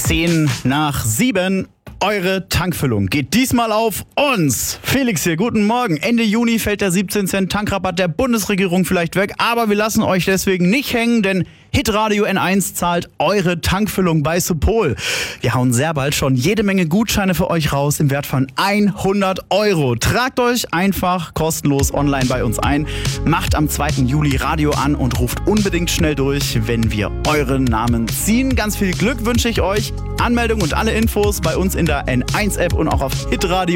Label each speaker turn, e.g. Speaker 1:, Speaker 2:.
Speaker 1: 7:10. Eure Tankfüllung geht diesmal auf uns. Felix hier, guten Morgen. Ende Juni fällt der 17 Cent Tankrabatt der Bundesregierung vielleicht weg, aber wir lassen euch deswegen nicht hängen, denn Hitradio N1 zahlt eure Tankfüllung bei Supol. Wir hauen sehr bald schon jede Menge Gutscheine für euch raus im Wert von 100 Euro. Tragt euch einfach kostenlos online bei uns ein, macht am 2. Juli Radio an und ruft unbedingt schnell durch, wenn wir euren Namen ziehen. Ganz viel Glück wünsche ich euch. Anmeldung und alle Infos bei uns in der N1-App und auch auf hitradio